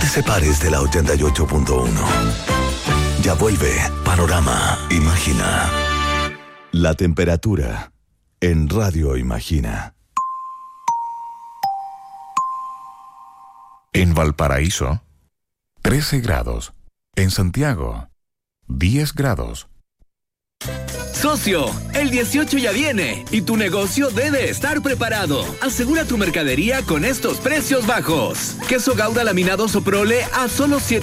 separes de la 88.1. Ya vuelve Panorama Imagina. La temperatura en Radio Imagina. En Valparaíso, 13 grados. En Santiago, 10 grados. Socio, el 18 ya viene y tu negocio debe estar preparado. Asegura tu mercadería con estos precios bajos. Queso Gouda laminado Soprole a solo